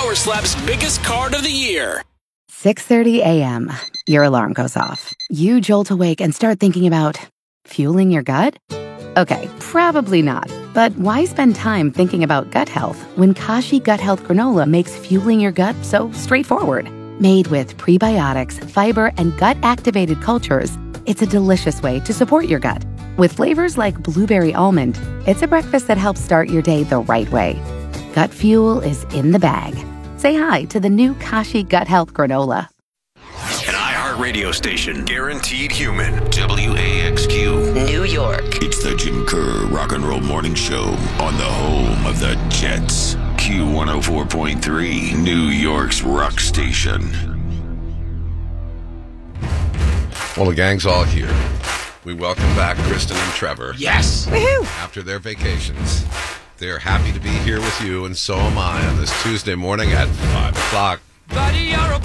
Power Slap's biggest card of the year. 6:30 a.m. Your alarm goes off. You jolt awake and start thinking about fueling your gut? Okay, probably not. But why spend time thinking about gut health when Kashi Gut Health Granola makes fueling your gut so straightforward? Made with prebiotics, fiber, and gut-activated cultures, it's a delicious way to support your gut. With flavors like blueberry almond, it's a breakfast that helps start your day the right way. Gut fuel is in the bag. Say hi to the new Kashi Gut Health Granola. An iHeart radio station. Guaranteed human. WAXQ. New York. It's the Jim Kerr Rock and Roll Morning Show on the home of the Jets. Q104.3, New York's rock station. Well, the gang's all here. We welcome back Kristen and Trevor. Yes. Woohoo! After their vacations. They're happy to be here with you, and so am I on this Tuesday morning at 5 o'clock. Buddy, you're a